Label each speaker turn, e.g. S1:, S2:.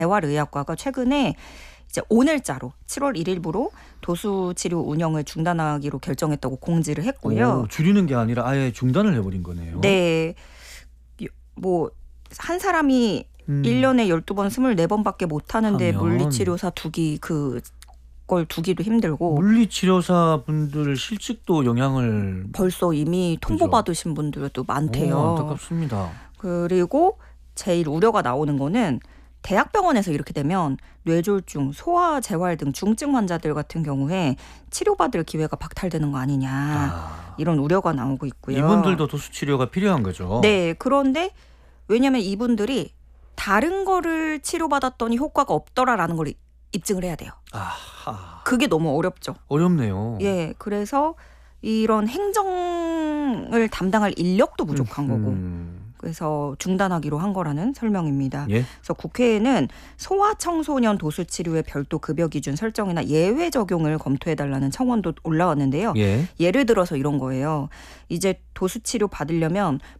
S1: 재활의학과가 최근에 이제 오늘자로 7월 1일부로 도수치료 운영을 중단하기로 결정했다고 공지를 했고요.
S2: 줄이는 게 아니라 아예 중단을 해버린 거네요.
S1: 네. 뭐 한 사람이 1년에 12번 24번밖에 못 하는데
S2: 하면
S1: 물리치료사 그걸 두기도 힘들고
S2: 물리치료사 분들 실직도 영향을
S1: 벌써 이미 통보받으신 분들도 많대요.
S2: 안타깝습니다.
S1: 그리고 제일 우려가 나오는 거는 대학병원에서 이렇게 되면 뇌졸중, 소아재활 등 중증 환자들 같은 경우에 치료받을 기회가 박탈되는 거 아니냐 이런 우려가 나오고 있고요.
S2: 이분들도 도수치료가 필요한 거죠.
S1: 네. 그런데 왜냐하면 이분들이 다른 거를 치료받았더니 효과가 없더라라는 걸 입증을 해야 돼요.
S2: 아하.
S1: 그게 너무 어렵죠.
S2: 어렵네요.
S1: 예, 그래서 이런 행정을 담당할 인력도 부족한 거고 그래서 중단하기로 한 거라는 설명입니다.
S2: 예?
S1: 그래서 국회에는 소아청소년 도수치료의 별도 급여 기준 설정이나 예외 적용을 검토해달라는 청원도 올라왔는데요.
S2: 예.
S1: 예를 들어서 이런 거예요. 이제 도수치료 받으려면